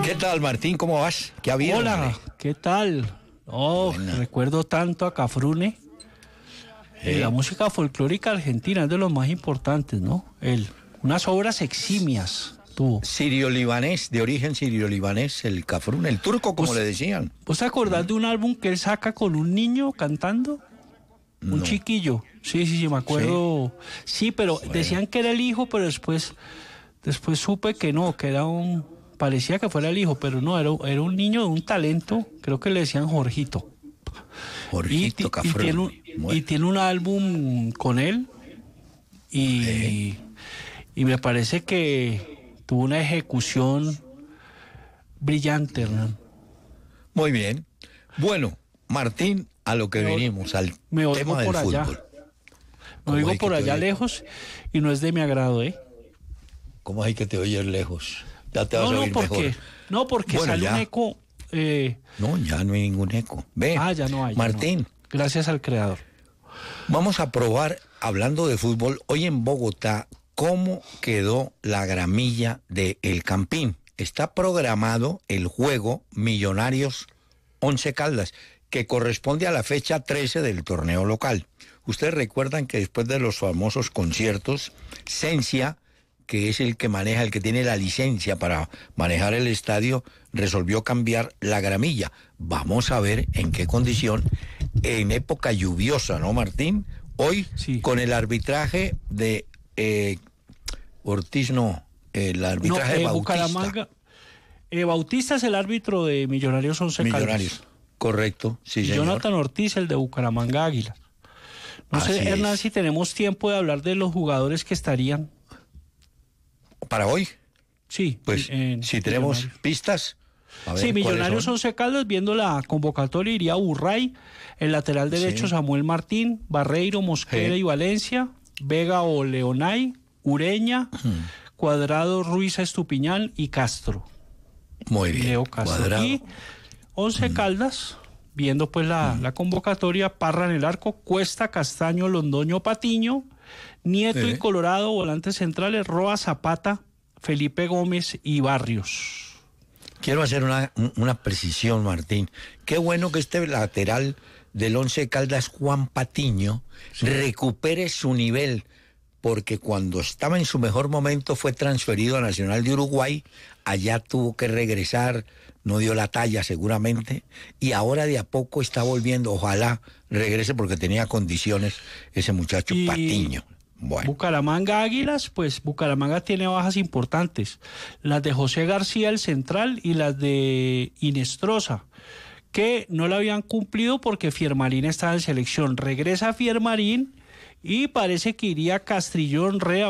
¿Qué tal, Martín? ¿Cómo vas? ¿Qué ha habido? Hola, hombre? ¿qué tal? Oh, Buena. recuerdo tanto a Cafrune. La música folclórica argentina es de los más importantes, ¿no? Unas obras eximias tuvo. Sirio-libanés, de origen sirio-libanés, el cafrún, el turco, como le decían. ¿Vos te acordás de un álbum que él saca con un niño cantando? Un No. chiquillo. Sí, me acuerdo. Sí, pero decían que era el hijo, pero después supe que no, que era parecía que fuera el hijo, pero no, era un niño de un talento, creo que le decían Jorgito. Jorgito Cafrún. Y tiene un álbum con él y me parece que tuvo una ejecución brillante, Hernán. Muy bien. Bueno, Martín, a lo que venimos, al tema del fútbol. Me oigo por allá lejos y no es de mi agrado, ¿eh? ¿Cómo hay que te oyes lejos? Ya te vas a oír mejor. No, porque Bueno, sale ya. un eco. No, ya no hay ningún eco. Ve, Ya no hay. Martín. Ya no. Gracias al creador. Vamos a probar, hablando de fútbol, hoy en Bogotá, cómo quedó la gramilla de El Campín. Está programado el juego Millonarios Once Caldas, que corresponde a la fecha 13 del torneo local. Ustedes recuerdan que después de los famosos conciertos, Cencia, que es el que tiene la licencia para manejar el estadio, resolvió cambiar la gramilla. Vamos a ver en qué condición, en época lluviosa, ¿no, Martín? Hoy, sí, con el arbitraje de Ortiz, el arbitraje de Bautista. Bucaramanga. Bautista es el árbitro de Millonarios Once Caldas. Millonarios, correcto, sí, señor. Jonathan Ortiz, el de Bucaramanga Águilas. No sé, Hernán, si tenemos tiempo de hablar de los jugadores que estarían. ¿Para hoy? Sí. Pues si tenemos pistas. A ver, sí, Millonarios Once Caldas, viendo la convocatoria, iría Burray, el lateral derecho Samuel Martín, Barreiro, Mosquera y Valencia, Vega o Leonay, Ureña, Cuadrado, Ruiz, Estupiñán y Castro. Muy bien. Leo Castro. Cuadrado. Y Once Caldas, viendo pues la convocatoria, Parra en el arco, Cuesta, Castaño, Londoño, Patiño, Nieto y Colorado, volantes centrales, Roa, Zapata, Felipe Gómez y Barrios. Quiero hacer una precisión, Martín. Qué bueno que este lateral del Once Caldas, Juan Patiño, recupere su nivel, porque cuando estaba en su mejor momento fue transferido a Nacional de Uruguay, allá tuvo que regresar, no dio la talla seguramente, y ahora de a poco está volviendo, ojalá regrese porque tenía condiciones ese muchacho Patiño. Bueno. Bucaramanga Águilas, pues Bucaramanga tiene bajas importantes, las de José García, el central, y las de Inestrosa, que no la habían cumplido porque Fiermarín estaba en selección. Regresa Fiermarín y parece que iría Castrillón, Rea,